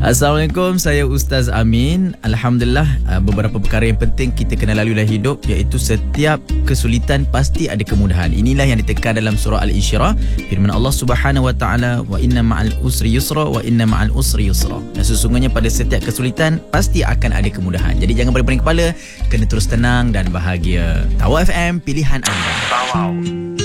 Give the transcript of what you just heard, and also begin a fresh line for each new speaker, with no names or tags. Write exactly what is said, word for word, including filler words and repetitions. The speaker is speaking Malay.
Assalamualaikum, saya Ustaz Amin. Alhamdulillah, beberapa perkara yang penting kita kena lalui dalam hidup, iaitu setiap kesulitan pasti ada kemudahan. Inilah yang ditekan dalam surah Al-Insyirah, firman Allah Subhanahu wa taala, wa inna ma'al usri yusra wa inna ma'al usri yusra. Dan sesungguhnya pada setiap kesulitan pasti akan ada kemudahan. Jadi jangan berbaring kepala, kena terus tenang dan bahagia. Tawau F M, pilihan anda. Tawau.